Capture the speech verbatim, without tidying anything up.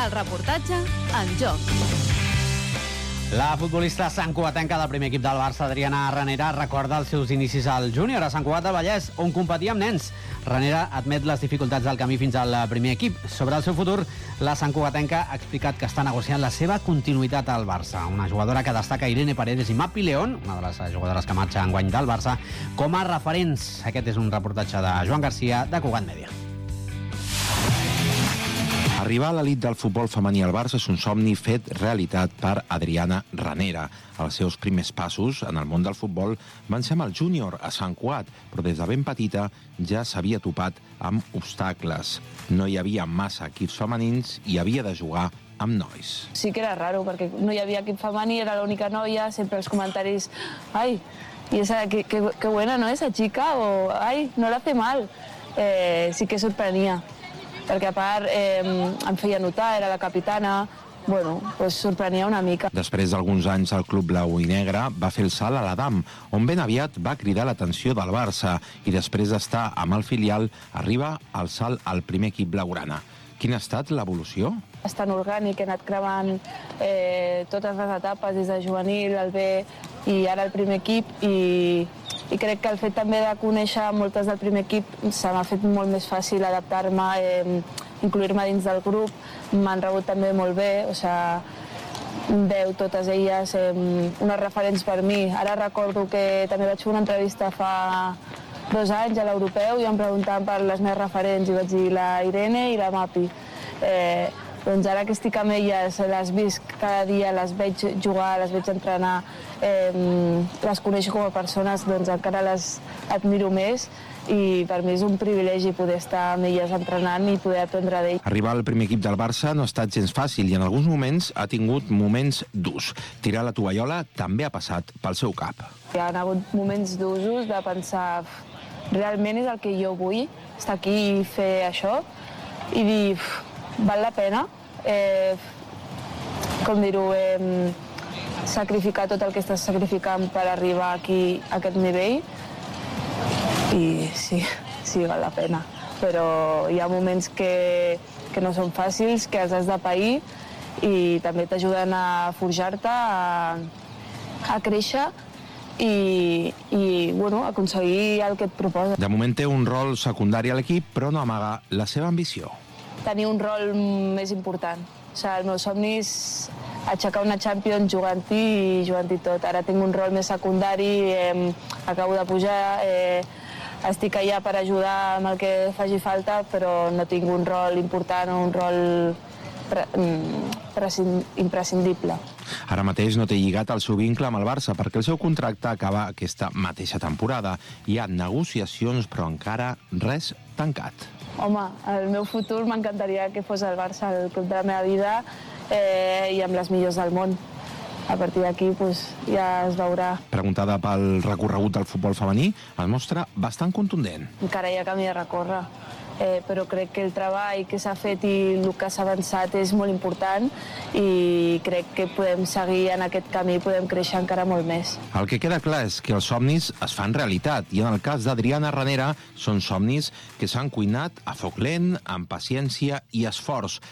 El reportatge en joc. La futbolista santcugatenca del primer equip del Barça, Adriana Ranera, recorda els seus inicis al júnior a Sant Cugat del Vallès, on competia amb nens. Ranera admet les dificultats del camí fins al primer equip. Sobre el seu futur, la santcugatenca ha explicat que està negociant la seva continuïtat al Barça. Una jugadora que destaca Irene Paredes i Mapi León, una de les jugadores que marxa enguany del Barça, com a referents. Aquest és un reportatge de Joan Garcia, de Cugat Mèdia. Arribar a l'elit del futbol femení al Barça és un somni fet realitat per Adriana Ranera. Els seus primers passos en el món del futbol van ser amb el júnior a Sant Cugat, però des de ben petita ja s'havia topat amb obstacles. No hi havia massa equips femenins i havia de jugar amb nois. Sí que era raro, perquè no hi havia equip femení, era l'única noia, sempre els comentaris, ai, y esa, que, que, que buena, ¿no? Esa chica, o ai, no la hace mal. Eh, sí que sorprenia, perquè a part eh, em feia notar, era la capitana, bueno, pues sorprenia una mica. Després d'alguns anys al club blau i negre va fer el salt a l'Adam, on ben aviat va cridar l'atenció del Barça i després d'estar amb el filial arriba al salt al primer equip blaugrana. Quina ha estat l'evolució? És tan orgànic, he anat cremant eh, totes les etapes, des de juvenil, el B i ara el primer equip, i, i crec que el fet també de conèixer moltes del primer equip se m'ha fet molt més fàcil adaptar-me, eh, incluir-me dins del grup, m'han rebut també molt bé, o sigui, veu totes elles eh, unes referents per mi. Ara recordo que també vaig fer una entrevista fa dos anys a l'Europeu i em preguntaven per les meves referents i vaig dir la Irene i la Mapi. Eh, doncs ara que estic amb elles, les visc cada dia, les veig jugar, les veig entrenar, eh, les coneixo com a persones, doncs encara les admiro més i per mi és un privilegi poder estar amb elles entrenant i poder aprendre d'elles. Arribar al primer equip del Barça no ha estat gens fàcil i en alguns moments ha tingut moments durs. Tirar la tovallola també ha passat pel seu cap. Hi ha hagut moments d'usos de pensar realment és el que jo vull, estar aquí i fer això i dir, val la pena, eh, com dir-ho, eh, sacrificar tot el que estàs sacrificant per arribar aquí a aquest nivell i sí, sí, val la pena, però hi ha moments que, que no són fàcils, que els has de pair i també t'ajuden a forjar-te, a, a créixer i, i bueno, aconseguir el que et proposa. De moment té un rol secundari a l'equip, però no amaga la seva ambició. Tenir un rol més important. O sigui, el meu somni és aixecar una Champions jugant-hi i jugant-hi tot. Ara tinc un rol més secundari, eh, acabo de pujar, eh, estic allà per ajudar amb el que faci falta, però no tinc un rol important o un rol pre prescind imprescindible. Ara mateix no té lligat el seu vincle amb el Barça perquè el seu contracte acaba aquesta mateixa temporada. Hi ha negociacions, però encara res tancat. Home, el meu futur m'encantaria que fos el Barça, el club de la meva vida eh, i amb les millors del món. A partir d'aquí pues, ja es veurà. Preguntada pel recorregut del futbol femení, es mostra bastant contundent. Encara hi ha camí de recórrer, eh, però crec que el treball que s'ha fet i el que s'ha avançat és molt important i crec que podem seguir en aquest camí, podem créixer encara molt més. El que queda clar és que els somnis es fan realitat i en el cas d'Adriana Ranera són somnis que s'han cuinat a foc lent, amb paciència i esforç.